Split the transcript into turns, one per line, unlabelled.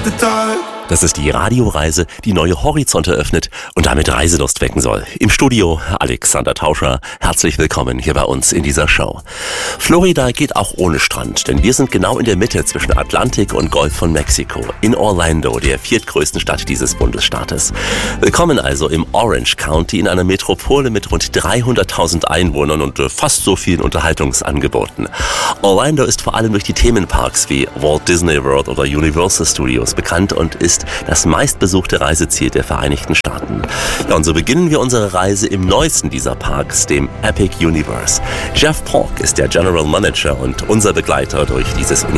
the dark.
Das ist die Radioreise, die neue Horizonte öffnet und damit Reiselust wecken soll. Im Studio Alexander Tauscher. Herzlich willkommen hier bei uns in dieser Show. Florida geht auch ohne Strand, denn wir sind genau in der Mitte zwischen Atlantik und Golf von Mexiko, in Orlando, der viertgrößten Stadt dieses Bundesstaates. Willkommen also im Orange County, in einer Metropole mit rund 300.000 Einwohnern und fast so vielen Unterhaltungsangeboten. Orlando ist vor allem durch die Themenparks wie Walt Disney World oder Universal Studios bekannt und ist das meistbesuchte Reiseziel der Vereinigten Staaten. Ja, und so beginnen wir unsere Reise im neuesten dieser Parks, dem Epic Universe. Jeff Polk ist der General Manager und unser Begleiter durch dieses Universum.